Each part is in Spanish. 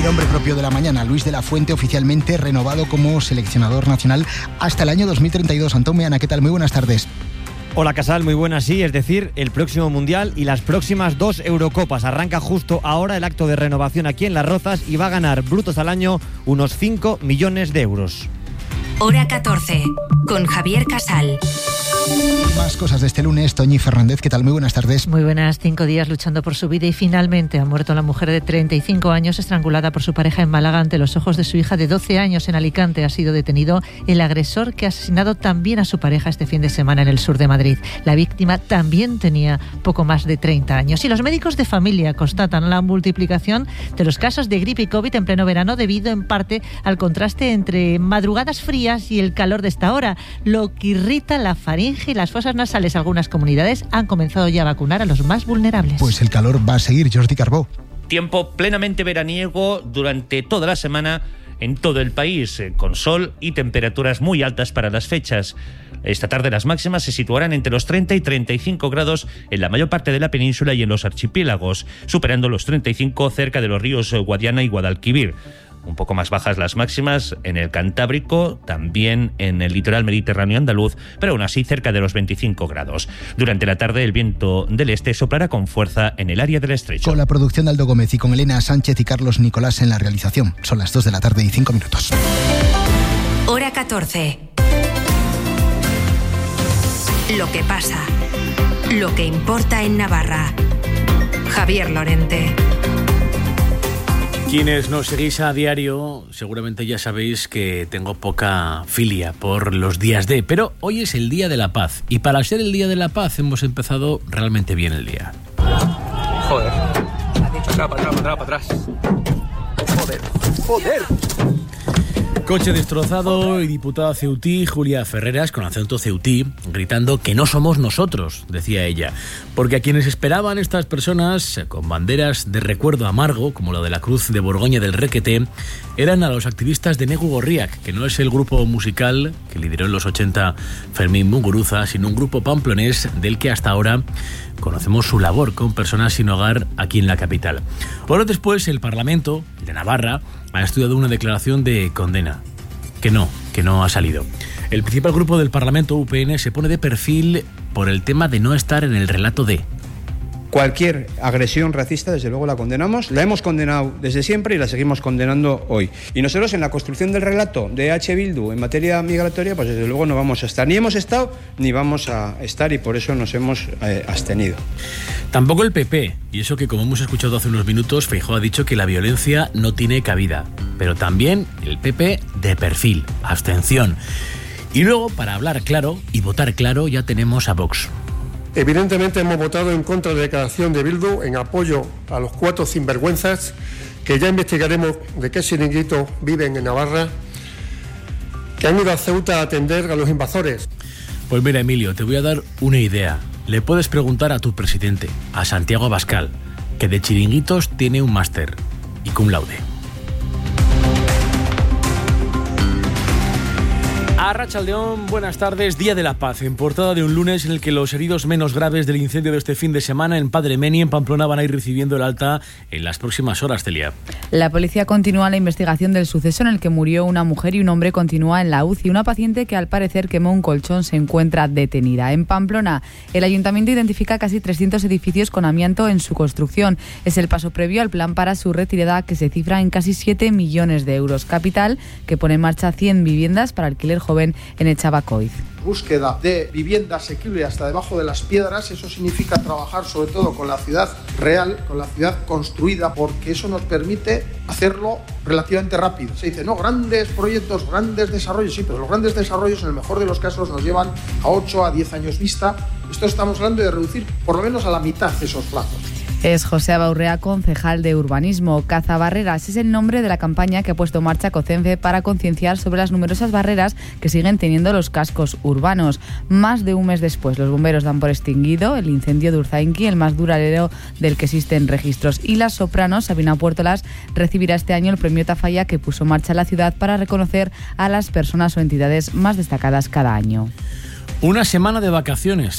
El hombre propio de la mañana, Luis de la Fuente, oficialmente renovado como seleccionador nacional hasta el año 2032. Antón Meana, ¿qué tal? Muy buenas tardes. Hola Casal, muy buenas, sí, es decir, el próximo Mundial y las próximas 2 Eurocopas. Arranca justo ahora el acto de renovación aquí en Las Rozas y va a ganar brutos al año unos 5 millones de euros. Hora 14, con Javier Casal. Más cosas de este lunes. Toñi Fernández, ¿qué tal? Muy buenas tardes. Muy buenas. 5 días luchando por su vida y finalmente ha muerto la mujer de 35 años estrangulada por su pareja en Málaga ante los ojos de su hija de 12 años. En Alicante ha sido detenido el agresor que ha asesinado también a su pareja este fin de semana en el sur de Madrid. La víctima también tenía poco más de 30 años. Y los médicos de familia constatan la multiplicación de los casos de gripe y COVID en pleno verano debido en parte al contraste entre madrugadas frías y el calor de esta hora, lo que irrita la faringe y las fosas nasales. Algunas comunidades han comenzado ya a vacunar a los más vulnerables. Pues el calor va a seguir, Jordi Carbó. Tiempo plenamente veraniego durante toda la semana en todo el país, con sol y temperaturas muy altas para las fechas. Esta tarde las máximas se situarán entre los 30 y 35 grados en la mayor parte de la península y en los archipiélagos, superando los 35 cerca de los ríos Guadiana y Guadalquivir. Un poco más bajas las máximas en el Cantábrico, también en el litoral mediterráneo andaluz, pero aún así cerca de los 25 grados. Durante la tarde el viento del este soplará con fuerza en el área del estrecho. Con la producción de Aldo Gómez y con Elena Sánchez y Carlos Nicolás en la realización. Son las 2 de la tarde y 5 minutos. Hora 14. Lo que pasa. Lo que importa en Navarra. Javier Lorente. Quienes nos seguís a diario, seguramente ya sabéis que tengo poca filia por los días de, pero hoy es el Día de la Paz, y para ser el Día de la Paz hemos empezado realmente bien el día. Joder. Para atrás. Joder. Coche destrozado y diputada ceutí, Julia Ferreras, con acento ceutí, gritando que no somos nosotros, decía ella. Porque a quienes esperaban estas personas, con banderas de recuerdo amargo, como la de la Cruz de Borgoña del Requeté, eran a los activistas de Negu Gorriak, que no es el grupo musical que lideró en los 80 Fermín Muguruza, sino un grupo pamplonés del que hasta ahora conocemos su labor con personas sin hogar aquí en la capital. Horas después, el Parlamento de Navarra ha estudiado una declaración de condena, que no ha salido. El principal grupo del Parlamento, UPN, se pone de perfil por el tema de no estar en el relato de... Cualquier agresión racista, desde luego la condenamos, la hemos condenado desde siempre y la seguimos condenando hoy. Y nosotros en la construcción del relato de H. Bildu en materia migratoria, pues desde luego no vamos a estar, ni hemos estado, ni vamos a estar, y por eso nos hemos abstenido. Tampoco el PP, y eso que como hemos escuchado hace unos minutos, Feijóo ha dicho que la violencia no tiene cabida. Pero también el PP de perfil, abstención. Y luego, para hablar claro y votar claro, ya tenemos a Vox. Evidentemente hemos votado en contra de la declaración de Bildu en apoyo a los 4 sinvergüenzas que ya investigaremos de qué chiringuito viven en Navarra, que han ido a Ceuta a atender a los invasores. Pues mira, Emilio, te voy a dar una idea. Le puedes preguntar a tu presidente, a Santiago Abascal, que de chiringuitos tiene un máster y cum laude. Arratsaldeón, buenas tardes. Día de la Paz, en portada de un lunes en el que los heridos menos graves del incendio de este fin de semana en Padre Meni, en Pamplona, van a ir recibiendo el alta en las próximas horas, Celia. La policía continúa la investigación del suceso en el que murió una mujer y un hombre continúa en la UCI. Una paciente que al parecer quemó un colchón se encuentra detenida. En Pamplona, el ayuntamiento identifica casi 300 edificios con amianto en su construcción. Es el paso previo al plan para su retirada, que se cifra en casi 7 millones de euros. Capital, que pone en marcha 100 viviendas para alquiler joven en Echabacoiz. Búsqueda de vivienda asequible hasta debajo de las piedras, eso significa trabajar sobre todo con la ciudad real, con la ciudad construida, porque eso nos permite hacerlo relativamente rápido. Se dice, no, grandes proyectos, grandes desarrollos, sí, pero los grandes desarrollos en el mejor de los casos nos llevan a 8 a 10 años vista. Esto estamos hablando de reducir por lo menos a la mitad esos plazos. Es José Abaurrea, concejal de Urbanismo. Cazabarreras es el nombre de la campaña que ha puesto en marcha Cocenfe para concienciar sobre las numerosas barreras que siguen teniendo los cascos urbanos. Más de un mes después, los bomberos dan por extinguido el incendio de Urzainqui, el más duradero del que existen registros. Y la soprano Sabina Puertolas recibirá este año el premio Tafalla que puso en marcha la ciudad para reconocer a las personas o entidades más destacadas cada año. Una semana de vacaciones.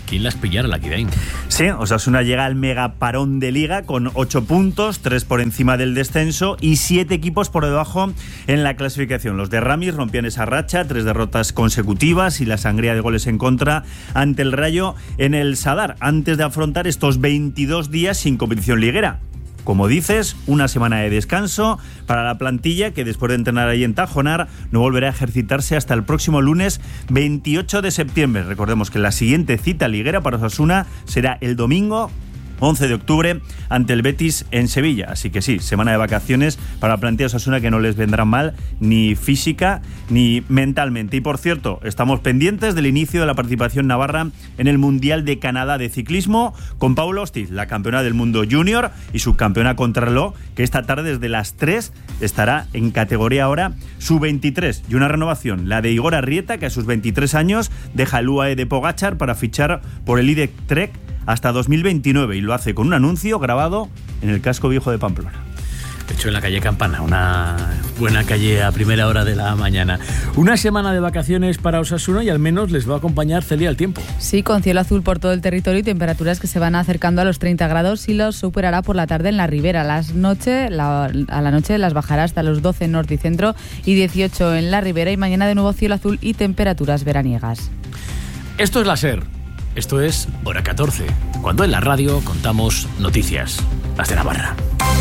quién las pillara, la Kidain. Sí, Osasuna llega al megaparón de Liga con 8 puntos, 3 por encima del descenso y 7 equipos por debajo en la clasificación. Los de Ramis rompían esa racha, 3 derrotas consecutivas y la sangría de goles en contra ante el Rayo en el Sadar, antes de afrontar estos 22 días sin competición liguera. Como dices, una semana de descanso para la plantilla que después de entrenar ahí en Tajonar no volverá a ejercitarse hasta el próximo lunes 28 de septiembre. Recordemos que la siguiente cita liguera para Osasuna será el domingo 11 de octubre ante el Betis en Sevilla. Así que sí, semana de vacaciones para la plantilla de Osasuna que no les vendrá mal ni física ni mentalmente. Y por cierto, estamos pendientes del inicio de la participación navarra en el Mundial de Canadá de ciclismo con Paula Ostiz, la campeona del mundo junior y subcampeona contrarreloj, que esta tarde desde las 3 estará en categoría ahora sub-23. Y una renovación, la de Igor Arrieta, que a sus 23 años deja el UAE de Pogačar para fichar por el IDEC Trek hasta 2029 y lo hace con un anuncio grabado en el casco viejo de Pamplona. De hecho, en la calle Campana, una buena calle a primera hora de la mañana. Una semana de vacaciones para Osasuna y al menos les va a acompañar Celia al tiempo. Sí, con cielo azul por todo el territorio y temperaturas que se van acercando a los 30 grados y los superará por la tarde en la Ribera. A la noche las bajará hasta los 12 en norte y centro y 18 en la Ribera y mañana de nuevo cielo azul y temperaturas veraniegas. Esto es la SER. Esto es Hora 14, cuando en la radio contamos noticias, las de Navarra.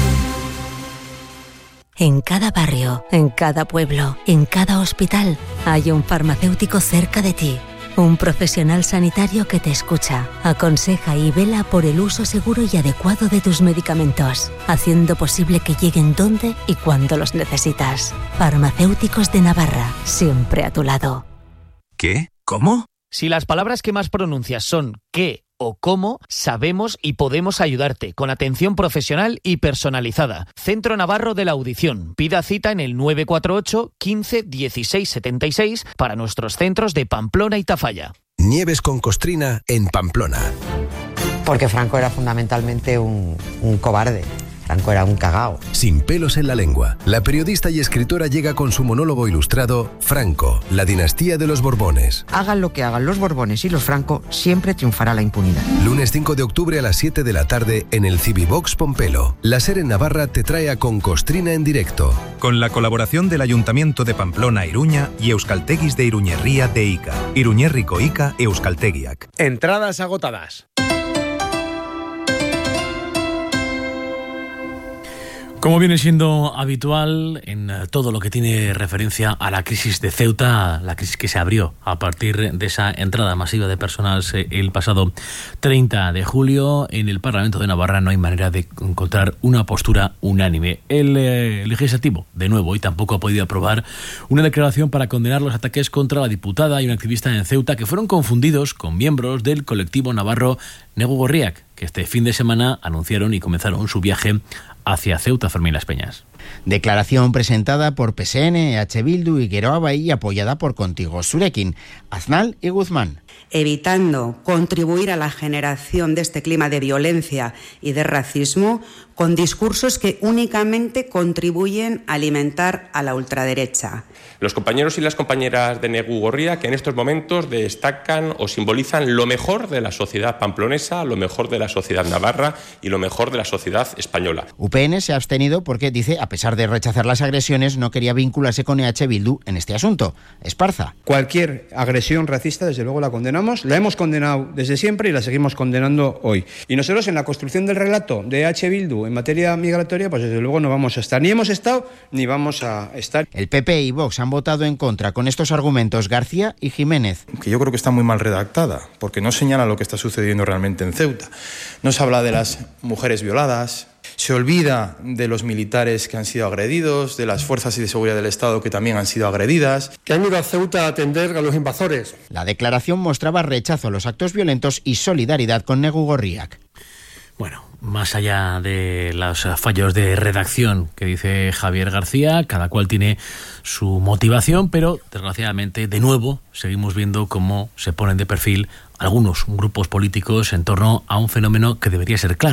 En cada barrio, en cada pueblo, en cada hospital, hay un farmacéutico cerca de ti. Un profesional sanitario que te escucha, aconseja y vela por el uso seguro y adecuado de tus medicamentos, haciendo posible que lleguen donde y cuando los necesitas. Farmacéuticos de Navarra, siempre a tu lado. ¿Qué? ¿Cómo? Si las palabras que más pronuncias son qué o cómo, sabemos y podemos ayudarte con atención profesional y personalizada. Centro Navarro de la Audición. Pida cita en el 948 15 16 76 para nuestros centros de Pamplona y Tafalla. Nieves con Costrina en Pamplona. Porque Franco era fundamentalmente un cobarde. Franco era un cagao. Sin pelos en la lengua, la periodista y escritora llega con su monólogo ilustrado Franco, la dinastía de los Borbones. Hagan lo que hagan los Borbones y los Franco, siempre triunfará la impunidad. Lunes 5 de octubre a las 7 de la tarde en el Civivox Pompelo. La SER en Navarra te trae a Con Costrina en directo. Con la colaboración del Ayuntamiento de Pamplona Iruña y Euskalteguis de Iruñerría de Ica. Iruñerriko Ica Euskaltegiak. Entradas agotadas. Como viene siendo habitual en todo lo que tiene referencia a la crisis de Ceuta, la crisis que se abrió a partir de esa entrada masiva de personas el pasado 30 de julio, en el Parlamento de Navarra no hay manera de encontrar una postura unánime. El legislativo, de nuevo, hoy tampoco ha podido aprobar una declaración para condenar los ataques contra la diputada y una activista en Ceuta que fueron confundidos con miembros del colectivo navarro Negu Gorriak, que este fin de semana anunciaron y comenzaron su viaje hacia Ceuta. Fermín Las Peñas. Declaración presentada por PSN, EH Bildu y Geroa y apoyada por Contigo Zurekin, Aznal y Guzmán. Evitando contribuir a la generación de este clima de violencia y de racismo con discursos que únicamente contribuyen a alimentar a la ultraderecha. Los compañeros y las compañeras de Negu Gorriak que en estos momentos destacan o simbolizan lo mejor de la sociedad pamplonesa, lo mejor de la sociedad navarra y lo mejor de la sociedad española. UPN se ha abstenido porque dice, a pesar de rechazar las agresiones, no quería vincularse con EH Bildu en este asunto. Esparza. Cualquier agresión racista, desde luego la condenamos, la hemos condenado desde siempre y la seguimos condenando hoy. Y nosotros en la construcción del relato de EH Bildu en materia migratoria, pues desde luego no vamos a estar, ni hemos estado, ni vamos a estar. El PP y Vox han votado en contra con estos argumentos García y Jiménez. Que yo creo que está muy mal redactada, porque no señala lo que está sucediendo realmente en Ceuta. No se habla de las mujeres violadas, se olvida de los militares que han sido agredidos, de las fuerzas de seguridad del Estado que también han sido agredidas. Que han ido a Ceuta a atender a los invasores. La declaración mostraba rechazo a los actos violentos y solidaridad con Negu Gorriak. Bueno, más allá de los fallos de redacción que dice Javier García, cada cual tiene su motivación, pero desgraciadamente, de nuevo, seguimos viendo cómo se ponen de perfil algunos grupos políticos en torno a un fenómeno que debería ser claro.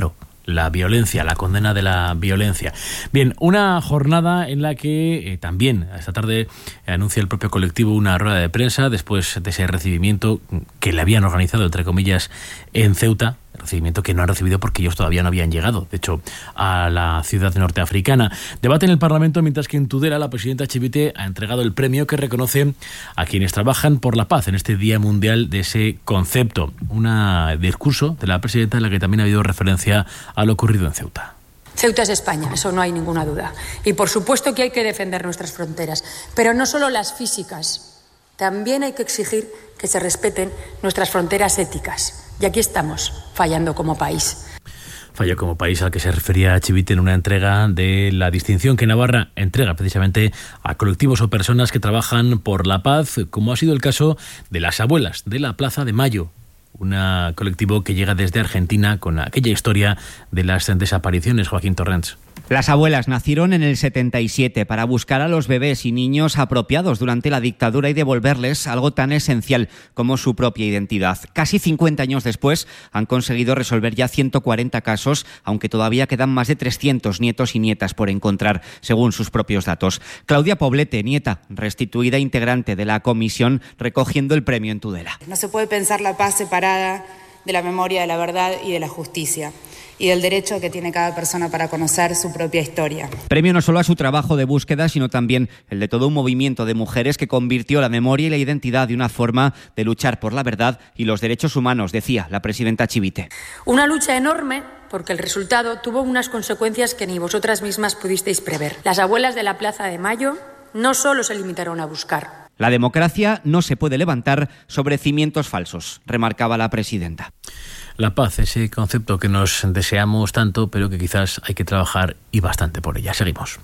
la violencia, la condena de la violencia. Bien, una jornada en la que también esta tarde anuncia el propio colectivo una rueda de prensa después de ese recibimiento que le habían organizado, entre comillas, en Ceuta. Recibimiento que no han recibido porque ellos todavía no habían llegado, de hecho, a la ciudad norteafricana. Debate en el Parlamento mientras que en Tudela la presidenta Chivite ha entregado el premio que reconoce a quienes trabajan por la paz en este Día Mundial de ese concepto. Un discurso de la presidenta en la que también ha habido referencia a lo ocurrido en Ceuta. Ceuta es España, eso no hay ninguna duda. Y por supuesto que hay que defender nuestras fronteras, pero no solo las físicas, también hay que exigir que se respeten nuestras fronteras éticas. Y aquí estamos, fallando como país. Falló como país al que se refería Chivite en una entrega de la distinción que Navarra entrega precisamente a colectivos o personas que trabajan por la paz, como ha sido el caso de las abuelas de la Plaza de Mayo, un colectivo que llega desde Argentina con aquella historia de las desapariciones. Joaquín Torrents. Las abuelas nacieron en el 77 para buscar a los bebés y niños apropiados durante la dictadura y devolverles algo tan esencial como su propia identidad. Casi 50 años después han conseguido resolver ya 140 casos, aunque todavía quedan más de 300 nietos y nietas por encontrar, según sus propios datos. Claudia Poblete, nieta, restituida integrante de la comisión, recogiendo el premio en Tudela. No se puede pensar la paz separada de la memoria, de la verdad y de la justicia, y del derecho que tiene cada persona para conocer su propia historia. Premio no solo a su trabajo de búsqueda, sino también el de todo un movimiento de mujeres que convirtió la memoria y la identidad de una forma de luchar por la verdad y los derechos humanos, decía la presidenta Chivite. Una lucha enorme porque el resultado tuvo unas consecuencias que ni vosotras mismas pudisteis prever. Las abuelas de la Plaza de Mayo no solo se limitaron a buscar. La democracia no se puede levantar sobre cimientos falsos, remarcaba la presidenta. La paz, ese concepto que nos deseamos tanto, pero que quizás hay que trabajar y bastante por ella. Seguimos.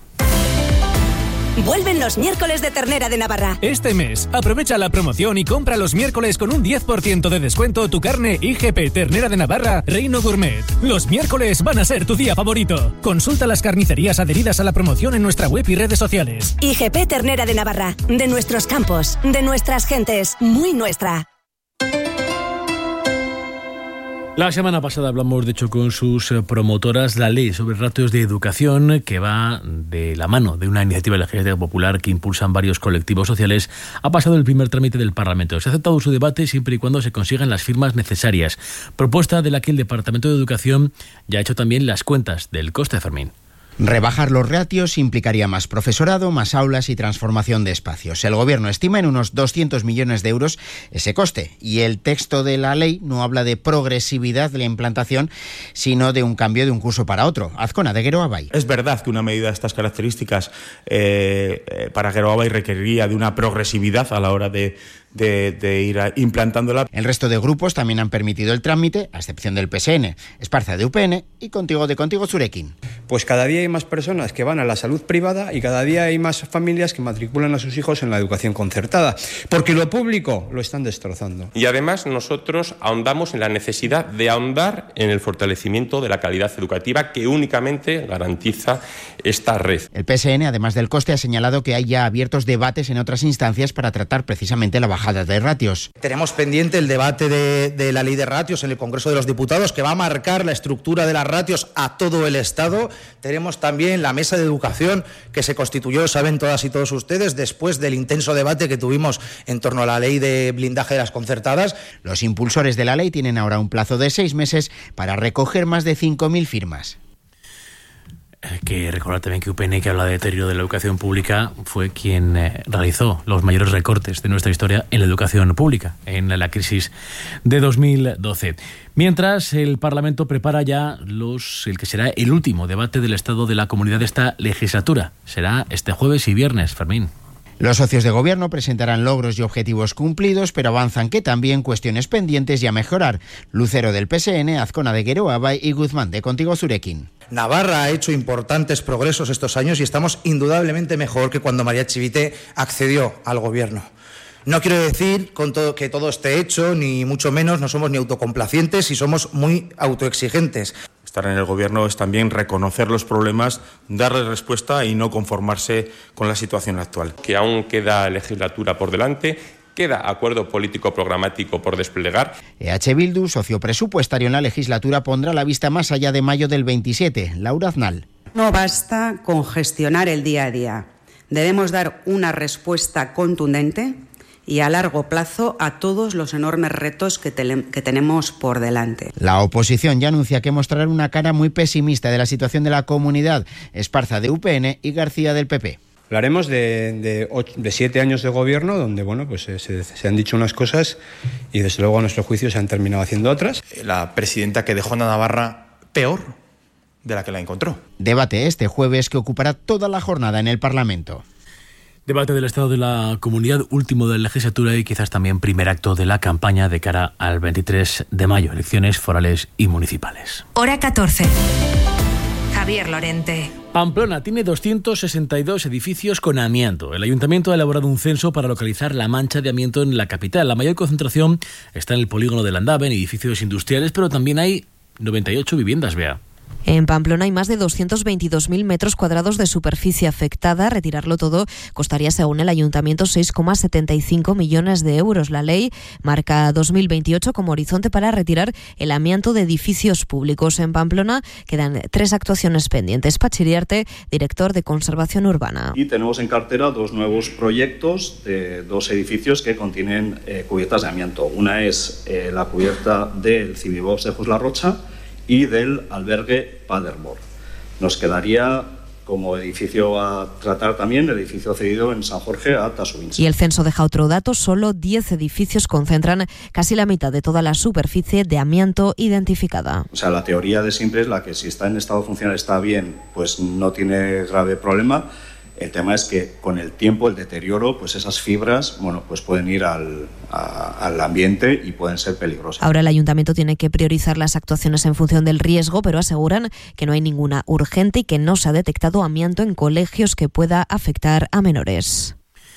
Vuelven los miércoles de ternera de Navarra. Este mes, aprovecha la promoción y compra los miércoles con un 10% de descuento tu carne IGP Ternera de Navarra Reino Gourmet. Los miércoles van a ser tu día favorito. Consulta las carnicerías adheridas a la promoción en nuestra web y redes sociales. IGP Ternera de Navarra. De nuestros campos, de nuestras gentes, muy nuestra. La semana pasada hablamos, de hecho, con sus promotoras, la ley sobre ratios de educación, que va de la mano de una iniciativa legislativa popular que impulsan varios colectivos sociales, ha pasado el primer trámite del Parlamento. Se ha aceptado su debate siempre y cuando se consigan las firmas necesarias. Propuesta de la que el Departamento de Educación ya ha hecho también las cuentas del coste, Fermín. Rebajar los ratios implicaría más profesorado, más aulas y transformación de espacios. El Gobierno estima en unos 200 millones de euros ese coste, y el texto de la ley no habla de progresividad de la implantación, sino de un cambio de un curso para otro. Azcona, de Geroabay. Es verdad que una medida de estas características para Geroabay requeriría de una progresividad a la hora de ir implantándola. El resto de grupos también han permitido el trámite, a excepción del PSN, Esparza de UPN y Contigo de Contigo Zurekin. Pues cada día hay más personas que van a la salud privada y cada día hay más familias que matriculan a sus hijos en la educación concertada, porque lo público lo están destrozando. Y además nosotros ahondamos en la necesidad de ahondar en el fortalecimiento de la calidad educativa que únicamente garantiza esta red. El PSN, además del coste, ha señalado que hay ya abiertos debates en otras instancias para tratar precisamente la bajada de ratios. Tenemos pendiente el debate de la ley de ratios en el Congreso de los Diputados, que va a marcar la estructura de las ratios a todo el Estado. Tenemos también la mesa de educación que se constituyó, saben todas y todos ustedes, después del intenso debate que tuvimos en torno a la ley de blindaje de las concertadas. Los impulsores de la ley tienen ahora un plazo de 6 meses para recoger más de 5.000 firmas. Hay que recordar también que UPN, que habla de deterioro de la educación pública, fue quien realizó los mayores recortes de nuestra historia en la educación pública en la crisis de 2012. Mientras, el Parlamento prepara ya el que será el último debate del estado de la comunidad de esta legislatura. Será este jueves y viernes, Fermín. Los socios de gobierno presentarán logros y objetivos cumplidos, pero avanzan que también cuestiones pendientes y a mejorar. Lucero del PSN, Azcona de Geroabay y Guzmán de Contigo Zurekin. Navarra ha hecho importantes progresos estos años y estamos indudablemente mejor que cuando María Chivite accedió al gobierno. No quiero decir que todo esté hecho, ni mucho menos, no somos ni autocomplacientes y somos muy autoexigentes. Estar en el gobierno es también reconocer los problemas, darles respuesta y no conformarse con la situación actual. Que aún queda legislatura por delante, Queda acuerdo político programático por desplegar. EH Bildu, socio presupuestario en la legislatura, pondrá la vista más allá de mayo del 27. Laura Aznal. No basta con gestionar el día a día. Debemos dar una respuesta contundente y a largo plazo a todos los enormes retos que tenemos por delante. La oposición ya anuncia que mostrará una cara muy pesimista de la situación de la comunidad. Esparza de UPN y García del PP. Hablaremos de 7 años de gobierno donde se han dicho unas cosas y desde luego a nuestro juicio se han terminado haciendo otras. La presidenta que dejó a Navarra peor de la que la encontró. Debate este jueves que ocupará toda la jornada en el Parlamento. Debate del estado de la comunidad, último de la legislatura y quizás también primer acto de la campaña de cara al 23 de mayo, elecciones forales y municipales. Hora 14. Javier Lorente. Pamplona tiene 262 edificios con amianto. El ayuntamiento ha elaborado un censo para localizar la mancha de amianto en la capital. La mayor concentración está en el polígono de Landave, en edificios industriales, pero también hay 98 viviendas, Bea. En Pamplona hay más de 222.000 metros cuadrados de superficie afectada. Retirarlo todo costaría, según el ayuntamiento, 6,75 millones de euros. La ley marca 2028 como horizonte para retirar el amianto de edificios públicos. En Pamplona quedan 3 actuaciones pendientes. Pachiriarte, director de Conservación Urbana. Y tenemos en cartera 2 nuevos proyectos de 2 edificios que contienen cubiertas de amianto. Una es la cubierta del Civibox de Jos La Rocha y del albergue Paderborn. Nos quedaría como edificio a tratar también el edificio cedido en San Jorge a Tasubinsa. Y el censo deja otro dato: solo 10 edificios concentran casi la mitad de toda la superficie de amianto identificada. O sea, la teoría de siempre es la que si está en estado funcional está bien, pues no tiene grave problema. El tema es que con el tiempo, el deterioro, pues esas fibras, pues pueden ir al ambiente y pueden ser peligrosas. Ahora el ayuntamiento tiene que priorizar las actuaciones en función del riesgo, pero aseguran que no hay ninguna urgente y que no se ha detectado amianto en colegios que pueda afectar a menores.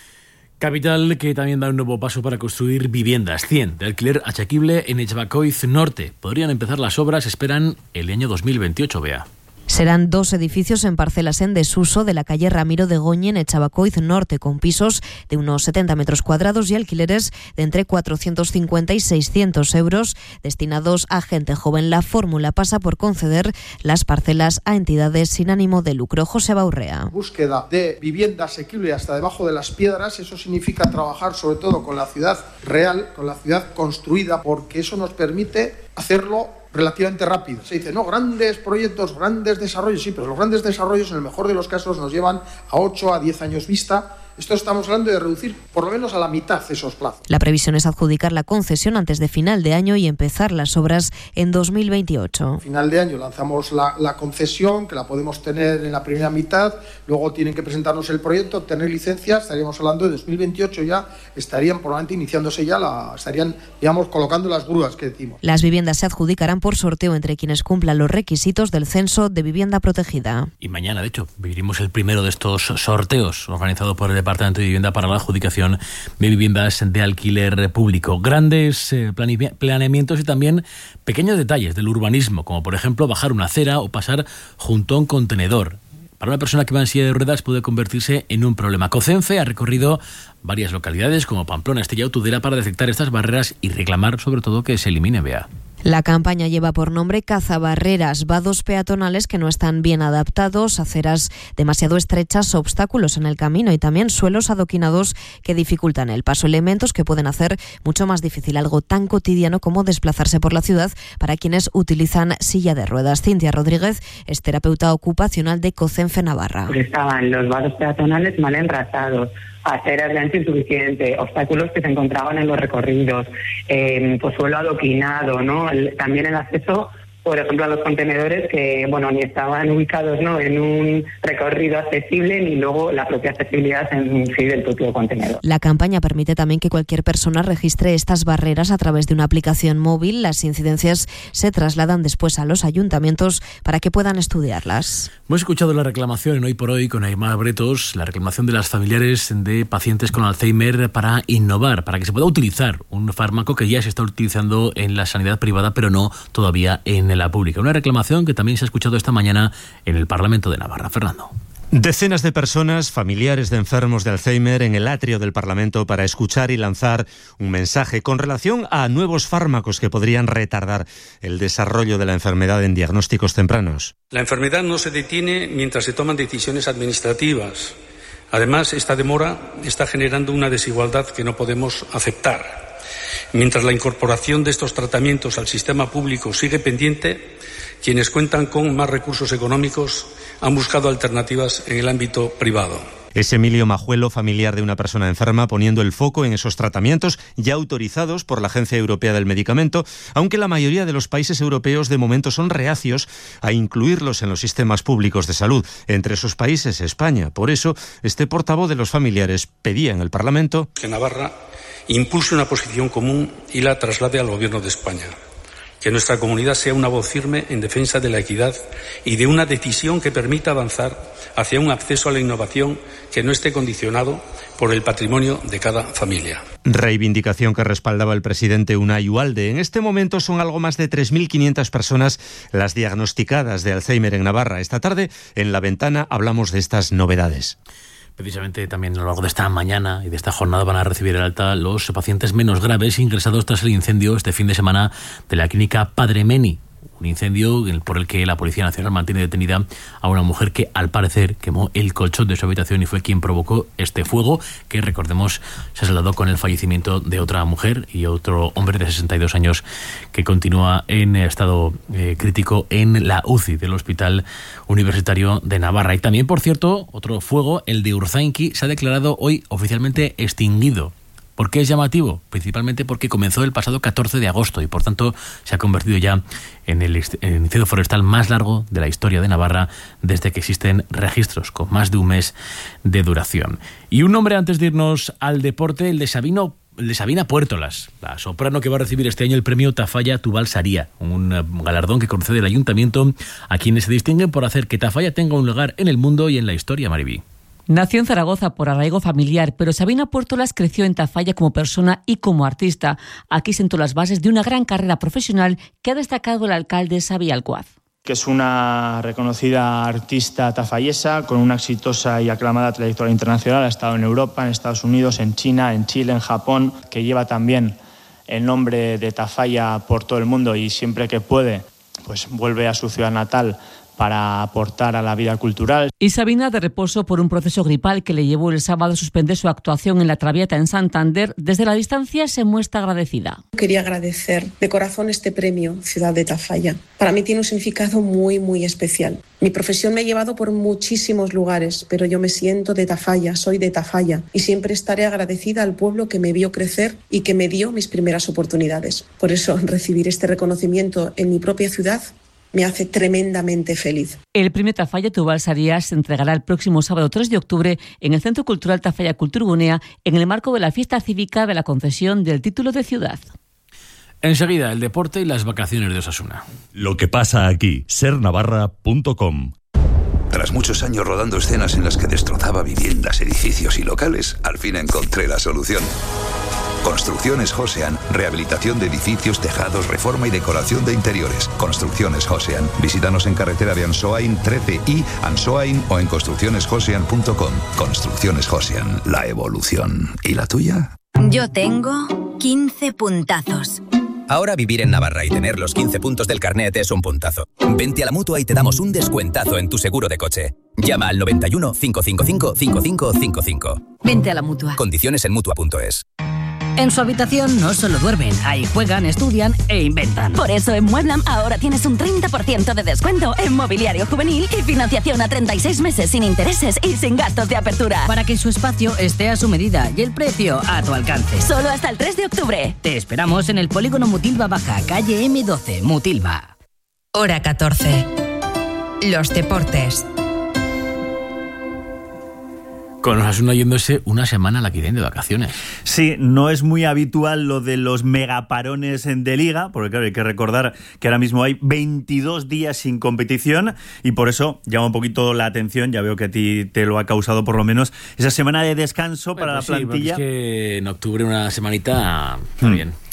Capital que también da un nuevo paso para construir viviendas. 100 de alquiler asequible en Echabacoiz Norte. Podrían empezar las obras, esperan el año 2028, Bea. Serán 2 edificios en parcelas en desuso de la calle Ramiro de Goñi en Echabacoiz Norte, con pisos de unos 70 metros cuadrados y alquileres de entre 450 y 600 euros destinados a gente joven. La fórmula pasa por conceder las parcelas a entidades sin ánimo de lucro. José Baurrea. Búsqueda de vivienda asequible hasta debajo de las piedras. Eso significa trabajar sobre todo con la ciudad real, con la ciudad construida, porque eso nos permite hacerlo relativamente rápido. Se dice, no, grandes proyectos, grandes desarrollos, sí, pero los grandes desarrollos en el mejor de los casos nos llevan a 8 a 10 años vista. Esto estamos hablando de reducir por lo menos a la mitad esos plazos. La previsión es adjudicar la concesión antes de final de año y empezar las obras en 2028. Final de año lanzamos la concesión, que la podemos tener en la primera mitad, luego tienen que presentarnos el proyecto, obtener licencias, estaríamos hablando de 2028 ya, estarían probablemente iniciándose ya, estarían, digamos, colocando las grúas que decimos. Las viviendas se adjudicarán por sorteo entre quienes cumplan los requisitos del censo de vivienda protegida. Y mañana, de hecho, viviremos el primero de estos sorteos organizado por el Departamento de Vivienda para la adjudicación de viviendas de alquiler público. Grandes planeamientos y también pequeños detalles del urbanismo, como por ejemplo bajar una acera o pasar junto a un contenedor. Para una persona que va en silla de ruedas puede convertirse en un problema. COCENFE ha recorrido varias localidades como Pamplona, Estella o Tudela para detectar estas barreras y reclamar sobre todo que se elimine, Bea. La campaña lleva por nombre Cazabarreras, vados peatonales que no están bien adaptados, aceras demasiado estrechas, obstáculos en el camino y también suelos adoquinados que dificultan el paso, elementos que pueden hacer mucho más difícil algo tan cotidiano como desplazarse por la ciudad para quienes utilizan silla de ruedas. Cintia Rodríguez es terapeuta ocupacional de COCENFE Navarra. Estaban los vados peatonales mal enrasados, aceras de ancho insuficiente, obstáculos que se encontraban en los recorridos, pues suelo adoquinado, ¿no? También el acceso, por ejemplo, a los contenedores que, ni estaban ubicados, ¿no?, en un recorrido accesible ni luego la propia accesibilidad en sí del propio contenedor. La campaña permite también que cualquier persona registre estas barreras a través de una aplicación móvil. Las incidencias se trasladan después a los ayuntamientos para que puedan estudiarlas. Hemos escuchado la reclamación en Hoy por Hoy con Aymar Bretos, la reclamación de las familiares de pacientes con Alzheimer para innovar, para que se pueda utilizar un fármaco que ya se está utilizando en la sanidad privada, pero no todavía en la pública. Una reclamación que también se ha escuchado esta mañana en el Parlamento de Navarra. Fernando. Decenas de personas, familiares de enfermos de Alzheimer, en el atrio del Parlamento para escuchar y lanzar un mensaje con relación a nuevos fármacos que podrían retardar el desarrollo de la enfermedad en diagnósticos tempranos. La enfermedad no se detiene mientras se toman decisiones administrativas. Además, esta demora está generando una desigualdad que no podemos aceptar. Mientras la incorporación de estos tratamientos al sistema público sigue pendiente, quienes cuentan con más recursos económicos han buscado alternativas en el ámbito privado. Es Emilio Majuelo, familiar de una persona enferma, poniendo el foco en esos tratamientos ya autorizados por la Agencia Europea del Medicamento, aunque la mayoría de los países europeos de momento son reacios a incluirlos en los sistemas públicos de salud. Entre esos países, España. Por eso, este portavoz de los familiares pedía en el Parlamento que Navarra impulse una posición común y la traslade al Gobierno de España. Que nuestra comunidad sea una voz firme en defensa de la equidad y de una decisión que permita avanzar hacia un acceso a la innovación que no esté condicionado por el patrimonio de cada familia. Reivindicación que respaldaba el presidente Unai Ualde. En este momento son algo más de 3.500 personas las diagnosticadas de Alzheimer en Navarra. Esta tarde, en La Ventana, hablamos de estas novedades. Precisamente también a lo largo de esta mañana y de esta jornada van a recibir el alta los pacientes menos graves ingresados tras el incendio este fin de semana de la clínica Padre Meni. Un incendio por el que la Policía Nacional mantiene detenida a una mujer que al parecer quemó el colchón de su habitación y fue quien provocó este fuego que, recordemos, se ha saldado con el fallecimiento de otra mujer y otro hombre de 62 años que continúa en estado crítico en la UCI del Hospital Universitario de Navarra. Y también, por cierto, otro fuego, el de Urzainqui, se ha declarado hoy oficialmente extinguido. ¿Por qué es llamativo? Principalmente porque comenzó el pasado 14 de agosto y por tanto se ha convertido ya en el incendio forestal más largo de la historia de Navarra desde que existen registros con más de un mes de duración. Y un nombre antes de irnos al deporte, el de Sabina Puertolas, la soprano que va a recibir este año el premio Tafalla Tubal Saria, un galardón que concede el ayuntamiento a quienes se distinguen por hacer que Tafalla tenga un lugar en el mundo y en la historia, Maribí. Nació en Zaragoza por arraigo familiar, pero Sabina Puertolas creció en Tafalla como persona y como artista. Aquí sentó las bases de una gran carrera profesional que ha destacado el alcalde Xavi Alcuaz. Que es una reconocida artista tafallesa con una exitosa y aclamada trayectoria internacional. Ha estado en Europa, en Estados Unidos, en China, en Chile, en Japón, que lleva también el nombre de Tafalla por todo el mundo y siempre que puede, pues vuelve a su ciudad natal para aportar a la vida cultural. Y Sabina, de reposo por un proceso gripal que le llevó el sábado a suspender su actuación en la Traviata en Santander, desde la distancia se muestra agradecida. Quería agradecer de corazón este premio Ciudad de Tafalla. Para mí tiene un significado muy, muy especial. Mi profesión me ha llevado por muchísimos lugares, pero yo me siento de Tafalla, soy de Tafalla y siempre estaré agradecida al pueblo que me vio crecer y que me dio mis primeras oportunidades. Por eso, recibir este reconocimiento en mi propia ciudad me hace tremendamente feliz. El premio Tafalla Tubal Saria se entregará el próximo sábado 3 de octubre en el Centro Cultural Tafalla Kulturgunea en el marco de la fiesta cívica de la concesión del título de ciudad. Enseguida, el deporte y las vacaciones de Osasuna. Lo que pasa aquí, sernavarra.com. Tras muchos años rodando escenas en las que destrozaba viviendas, edificios y locales, al fin encontré la solución. Construcciones Josean, rehabilitación de edificios, tejados, reforma y decoración de interiores. Construcciones Josean. Visítanos en carretera de Ansoain 13 y Ansoain o en construccionesjosean.com. Construcciones Josean, la evolución. ¿Y la tuya? Yo tengo 15 puntazos. Ahora vivir en Navarra y tener los 15 puntos del carnet es un puntazo. Vente a la Mutua y te damos un descuentazo en tu seguro de coche. Llama al 91 555 5555. Vente a la Mutua. Condiciones en Mutua.es. En su habitación no solo duermen, ahí juegan, estudian e inventan. Por eso en Mueblam ahora tienes un 30% de descuento en mobiliario juvenil y financiación a 36 meses sin intereses y sin gastos de apertura. Para que su espacio esté a su medida y el precio a tu alcance. Solo hasta el 3 de octubre. Te esperamos en el polígono Mutilva Baja, calle M12, Mutilva. Hora 14. Los deportes. Con Osasuna yéndose una semana a la Quidén de vacaciones. Sí, no es muy habitual lo de los megaparones de Liga, porque claro, hay que recordar que ahora mismo hay 22 días sin competición y por eso llama un poquito la atención, ya veo que a ti te lo ha causado por lo menos, esa semana de descanso para la plantilla. Es que en octubre una semanita está bien.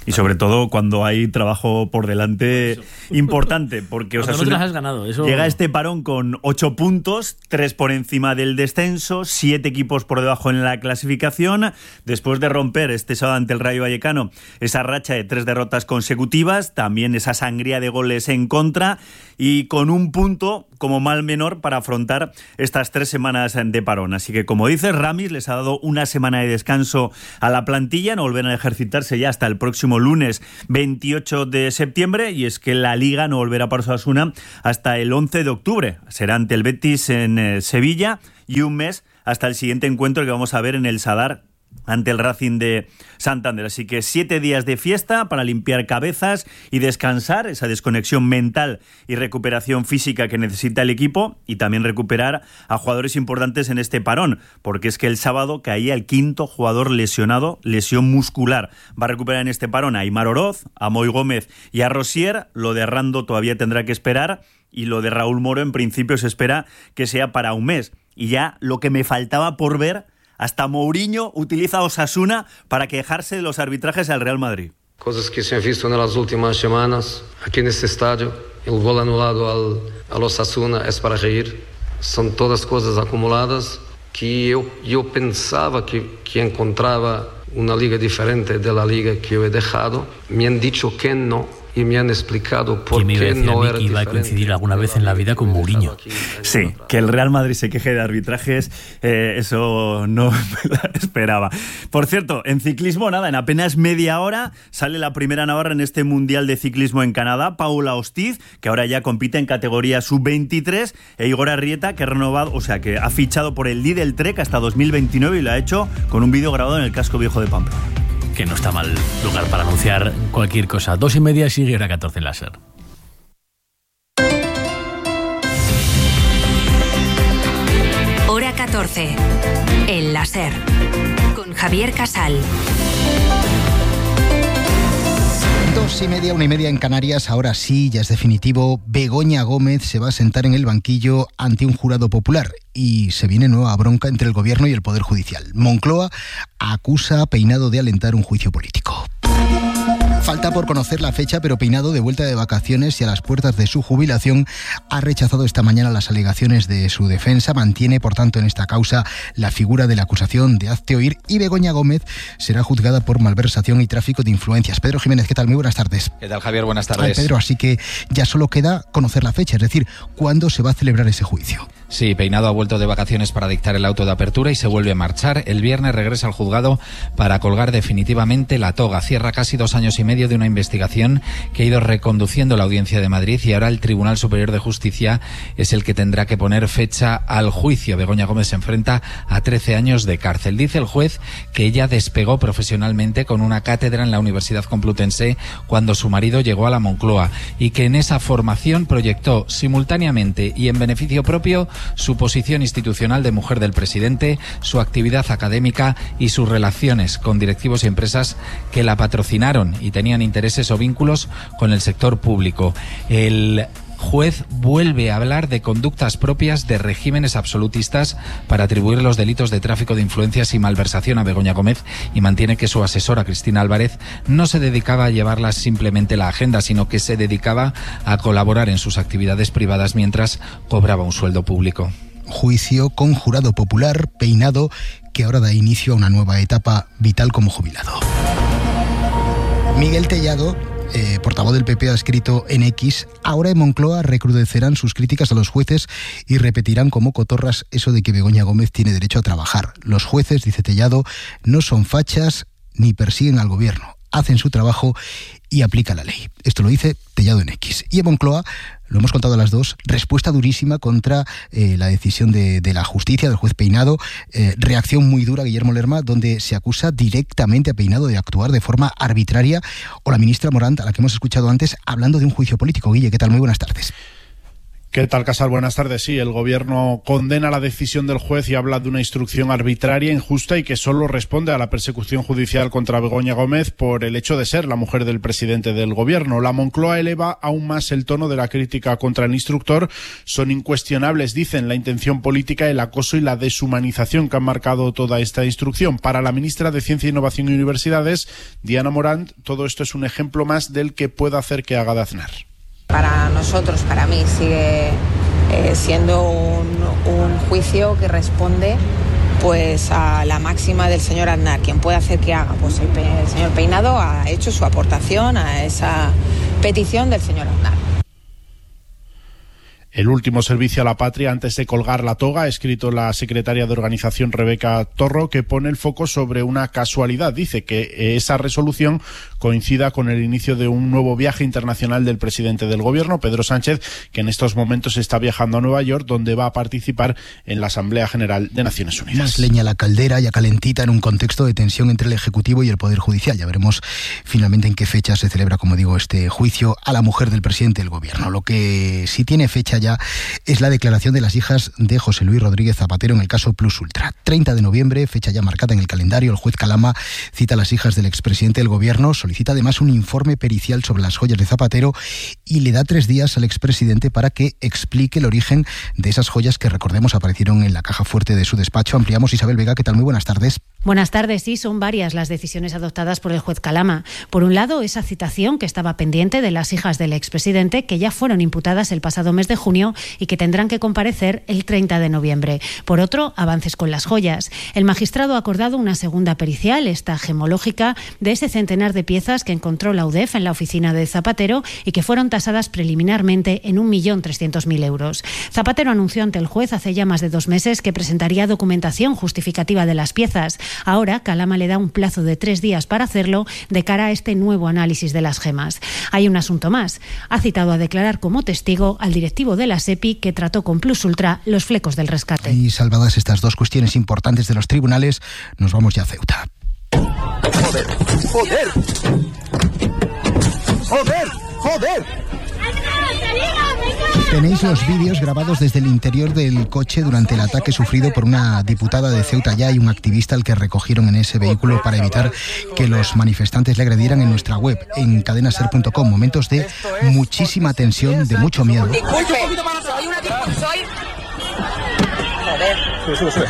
y sobre todo cuando hay trabajo por delante importante, porque Osasuna has ganado, eso... llega este parón con 8 puntos, 3 por encima del descenso, 7 equipos por debajo en la clasificación, después de romper este sábado ante el Rayo Vallecano esa racha de 3 derrotas consecutivas, también esa sangría de goles en contra, y con un punto como mal menor para afrontar estas 3 semanas de parón. Así que, como dices, Ramis les ha dado una semana de descanso a la plantilla, no volverán a ejercitarse ya hasta el próximo lunes 28 de septiembre, y es que la Liga no volverá para Osasuna hasta el 11 de octubre. Será ante el Betis en Sevilla, y un mes hasta el siguiente encuentro que vamos a ver en el Sadar ante el Racing de Santander. Así que 7 días de fiesta para limpiar cabezas y descansar, esa desconexión mental y recuperación física que necesita el equipo, y también recuperar a jugadores importantes en este parón, porque es que el sábado caía el 5º jugador lesionado, lesión muscular. Va a recuperar en este parón a Aimar Oroz, a Moy Gómez y a Rosier. Lo de Rando todavía tendrá que esperar, y lo de Raúl Moro en principio se espera que sea para un mes. Y ya lo que me faltaba por ver, hasta Mourinho utiliza a Osasuna para quejarse de los arbitrajes al Real Madrid. Cosas que se han visto en las últimas semanas aquí en este estadio. El gol anulado al Osasuna es para reír. Son todas cosas acumuladas que yo pensaba que encontraba una liga diferente de la liga que yo he dejado. Me han dicho que no. Y me han explicado por qué no era diferente. Iba a coincidir alguna vez en la vida con Mourinho. Sí, que el Real Madrid se queje de arbitrajes, eso no me lo esperaba. Por cierto, en ciclismo, nada, en apenas media hora sale la primera navarra en este Mundial de Ciclismo en Canadá, Paula Ostiz, que ahora ya compite en categoría sub-23, e Igor Arrieta, que ha renovado, o sea, que ha fichado por el Lidl Trek hasta 2029, y lo ha hecho con un vídeo grabado en el casco viejo de Pamplona. Que no está mal lugar para anunciar cualquier cosa. 2:30, sigue hora 14 en la SER. Hora 14 en la SER, con Javier Casal. 2:30, 1:30 en Canarias. Ahora sí, ya es definitivo. Begoña Gómez se va a sentar en el banquillo ante un jurado popular, y se viene nueva bronca entre el Gobierno y el Poder Judicial. Moncloa acusa a Peinado de alentar un juicio político. Falta por conocer la fecha, pero Peinado, de vuelta de vacaciones y a las puertas de su jubilación, ha rechazado esta mañana las alegaciones de su defensa. Mantiene, por tanto, en esta causa la figura de la acusación de hazte oír, y Begoña Gómez será juzgada por malversación y tráfico de influencias. Pedro Jiménez, ¿qué tal? Muy buenas tardes. ¿Qué tal, Javier? Buenas tardes. Pedro, así que ya solo queda conocer la fecha, es decir, ¿cuándo se va a celebrar ese juicio? Sí, Peinado ha vuelto de vacaciones para dictar el auto de apertura y se vuelve a marchar. El viernes regresa al juzgado para colgar definitivamente la toga. Cierra casi 2 años y medio de una investigación que ha ido reconduciendo la Audiencia de Madrid, y ahora el Tribunal Superior de Justicia es el que tendrá que poner fecha al juicio. Begoña Gómez se enfrenta a 13 años de cárcel. Dice el juez que ella despegó profesionalmente con una cátedra en la Universidad Complutense cuando su marido llegó a la Moncloa, y que en esa formación proyectó simultáneamente y en beneficio propio su posición institucional de mujer del presidente, su actividad académica y sus relaciones con directivos y empresas que la patrocinaron y tenían intereses o vínculos con el sector público. El juez vuelve a hablar de conductas propias de regímenes absolutistas para atribuir los delitos de tráfico de influencias y malversación a Begoña Gómez, y mantiene que su asesora, Cristina Álvarez, no se dedicaba a llevarlas simplemente la agenda, sino que se dedicaba a colaborar en sus actividades privadas mientras cobraba un sueldo público. Juicio con jurado popular. Peinado, que ahora da inicio a una nueva etapa vital como jubilado. Miguel Tellado, portavoz del PP, ha escrito en X: ahora en Moncloa recrudecerán sus críticas a los jueces y repetirán como cotorras eso de que Begoña Gómez tiene derecho a trabajar. Los jueces, dice Tellado, no son fachas ni persiguen al gobierno. Hacen su trabajo y aplican la ley. Esto lo dice Tellado en X. Y en Moncloa, lo hemos contado a las dos, respuesta durísima contra la decisión de la justicia, del juez Peinado. Reacción muy dura, Guillermo Lerma, donde se acusa directamente a Peinado de actuar de forma arbitraria. O la ministra Morant, a la que hemos escuchado antes, hablando de un juicio político. Guille, ¿qué tal? Muy buenas tardes. ¿Qué tal, Casal? Buenas tardes. Sí, el Gobierno condena la decisión del juez y habla de una instrucción arbitraria, injusta y que solo responde a la persecución judicial contra Begoña Gómez por el hecho de ser la mujer del presidente del Gobierno. La Moncloa eleva aún más el tono de la crítica contra el instructor. Son incuestionables, dicen, la intención política, el acoso y la deshumanización que han marcado toda esta instrucción. Para la ministra de Ciencia, Innovación y Universidades, Diana Morant, todo esto es un ejemplo más del que pueda hacer que haga de Aznar. Para nosotros, para mí, sigue siendo un juicio que responde pues a la máxima del señor Aznar. ¿Quién puede hacer que haga? Pues el señor Peinado ha hecho su aportación a esa petición del señor Aznar. El último servicio a la patria antes de colgar la toga, ha escrito la secretaria de organización Rebeca Torro, que pone el foco sobre una casualidad. Dice que esa resolución coincida con el inicio de un nuevo viaje internacional del presidente del Gobierno, Pedro Sánchez, que en estos momentos está viajando a Nueva York, donde va a participar en la Asamblea General de Naciones Unidas. Más leña a la caldera, ya calentita, en un contexto de tensión entre el Ejecutivo y el Poder Judicial. Ya veremos finalmente en qué fecha se celebra, como digo, este juicio a la mujer del presidente del Gobierno. Lo que sí tiene fecha ya es la declaración de las hijas de José Luis Rodríguez Zapatero en el caso Plus Ultra. 30 de noviembre, fecha ya marcada en el calendario. El juez Calama cita a las hijas del expresidente del Gobierno, solicita además un informe pericial sobre las joyas de Zapatero y le da 3 días al expresidente para que explique el origen de esas joyas que, recordemos, aparecieron en la caja fuerte de su despacho. Ampliamos. Isabel Vega, ¿qué tal? Muy buenas tardes. Buenas tardes. Sí, son varias las decisiones adoptadas por el juez Calama. Por un lado, esa citación que estaba pendiente de las hijas del expresidente, que ya fueron imputadas el pasado mes de junio y que tendrán que comparecer el 30 de noviembre. Por otro, avances con las joyas. El magistrado ha acordado una segunda pericial, esta gemológica, de ese centenar de piezas que encontró la UDEF en la oficina de Zapatero y que fueron tasadas preliminarmente en 1.300.000 euros. Zapatero anunció ante el juez hace ya más de 2 meses que presentaría documentación justificativa de las piezas. Ahora, Calama le da un plazo de 3 días para hacerlo de cara a este nuevo análisis de las gemas. Hay un asunto más. Ha citado a declarar como testigo al directivo de la SEPI que trató con Plus Ultra los flecos del rescate. Y salvadas estas 2 cuestiones importantes de los tribunales, nos vamos ya a Ceuta. ¡Joder! ¡Joder! ¡Joder! ¡Joder! Tenéis los vídeos grabados desde el interior del coche durante el ataque sufrido por una diputada de Ceuta ya y un activista al que recogieron en ese vehículo para evitar que los manifestantes le agredieran en nuestra web, en cadenaser.com. Momentos de muchísima tensión, de mucho miedo. Disculpe, soy una soy... Joder. Sube.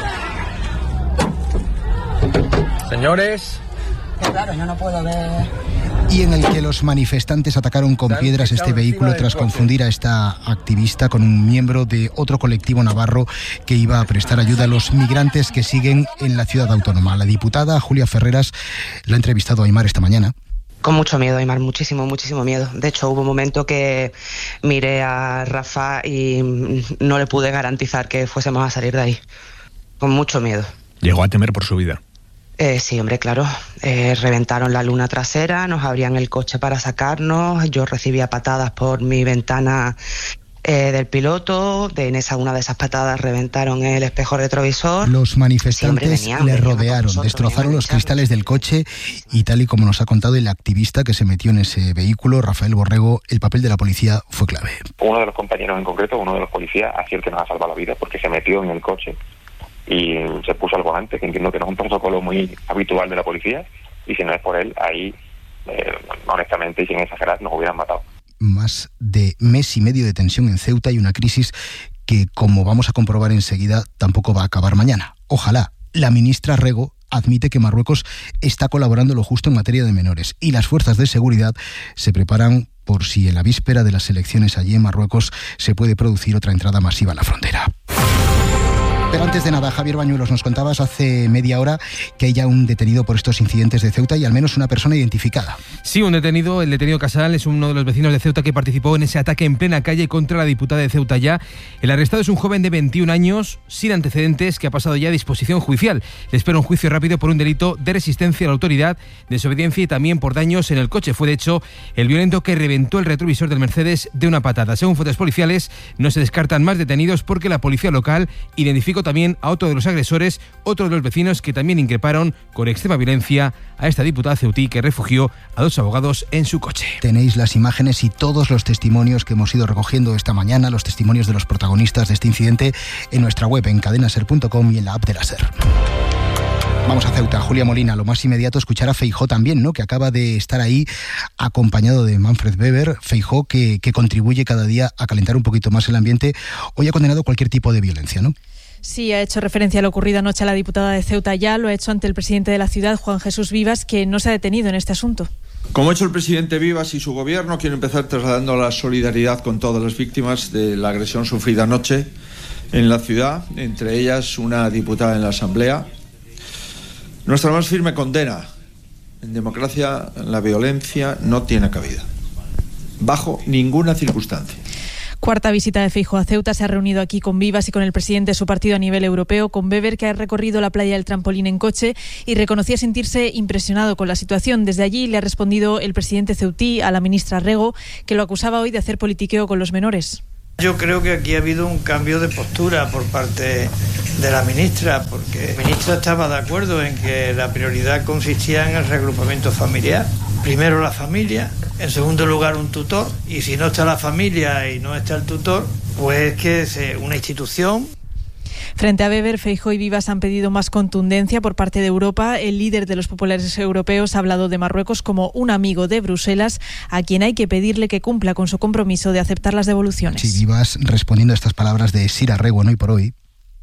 Señores... Claro, yo no puedo ver... Y en el que los manifestantes atacaron con piedras este vehículo tras confundir a esta activista con un miembro de otro colectivo navarro que iba a prestar ayuda a los migrantes que siguen en la ciudad autónoma. La diputada Julia Ferreras la ha entrevistado a Aimar esta mañana. Con mucho miedo, Aimar, muchísimo miedo. De hecho, hubo un momento que miré a Rafa y no le pude garantizar que fuésemos a salir de ahí. Con mucho miedo. ¿Llegó a temer por su vida? Sí, hombre, claro. Reventaron la luna trasera, nos abrían el coche para sacarnos, yo recibía patadas por mi ventana del piloto, una de esas patadas reventaron el espejo retrovisor. Los manifestantes le rodearon, destrozaron los cristales del coche y, tal y como nos ha contado el activista que se metió en ese vehículo, Rafael Borrego, el papel de la policía fue clave. Uno de los compañeros en concreto, uno de los policías, ha sido el que nos ha salvado la vida porque se metió en el coche y se puso al volante, que entiendo que no es un protocolo muy habitual de la policía, y si no es por él, ahí, honestamente y sin exagerar, nos hubieran matado. Más de mes y medio de tensión en Ceuta y una crisis que, como vamos a comprobar enseguida, tampoco va a acabar mañana. Ojalá. La ministra Rego admite que Marruecos está colaborando lo justo en materia de menores y las fuerzas de seguridad se preparan por si en la víspera de las elecciones allí en Marruecos se puede producir otra entrada masiva a la frontera. Pero antes de nada, Javier Bañuelos, nos contabas hace media hora que hay ya un detenido por estos incidentes de Ceuta y al menos una persona identificada. Sí, el detenido Casal es uno de los vecinos de Ceuta que participó en ese ataque en plena calle contra la diputada de Ceuta ya. El arrestado es un joven de 21 años, sin antecedentes, que ha pasado ya a disposición judicial. Le espera un juicio rápido por un delito de resistencia a la autoridad, desobediencia y también por daños en el coche. Fue, de hecho, el violento que reventó el retrovisor del Mercedes de una patada. Según fuentes policiales, no se descartan más detenidos porque la policía local identificó criticó también a otro de los agresores, otro de los vecinos que también increparon con extrema violencia a esta diputada ceutí que refugió a 2 abogados en su coche. Tenéis las imágenes y todos los testimonios que hemos ido recogiendo esta mañana, los testimonios de los protagonistas de este incidente, en nuestra web en cadenaser.com y en la app de la SER. Vamos a Ceuta. Julia Molina, lo más inmediato, escuchar a Feijóo también, ¿no?, que acaba de estar ahí acompañado de Manfred Weber. Feijóo que contribuye cada día a calentar un poquito más el ambiente. Hoy ha condenado cualquier tipo de violencia, ¿no? Sí, ha hecho referencia a lo ocurrido anoche a la diputada de Ceuta ya, lo ha hecho ante el presidente de la ciudad, Juan Jesús Vivas, que no se ha detenido en este asunto. Como ha hecho el presidente Vivas y su gobierno, quiero empezar trasladando la solidaridad con todas las víctimas de la agresión sufrida anoche en la ciudad, entre ellas una diputada en la Asamblea. Nuestra más firme condena. En democracia la violencia no tiene cabida, bajo ninguna circunstancia. Cuarta visita de Feijóo a Ceuta. Se ha reunido aquí con Vivas y con el presidente de su partido a nivel europeo, con Weber, que ha recorrido la playa del Trampolín en coche y reconocía sentirse impresionado con la situación. Desde allí le ha respondido el presidente ceutí a la ministra Rego, que lo acusaba hoy de hacer politiqueo con los menores. Yo creo que aquí ha habido un cambio de postura por parte de la ministra, porque la ministra estaba de acuerdo en que la prioridad consistía en el reagrupamiento familiar. Primero la familia, en segundo lugar un tutor, y si no está la familia y no está el tutor, pues que es una institución. Frente a Weber, Feijóo y Vivas han pedido más contundencia por parte de Europa. El líder de los populares europeos ha hablado de Marruecos como un amigo de Bruselas, a quien hay que pedirle que cumpla con su compromiso de aceptar las devoluciones. Sí, Vivas respondiendo a estas palabras de Sira Rego en Hoy por Hoy.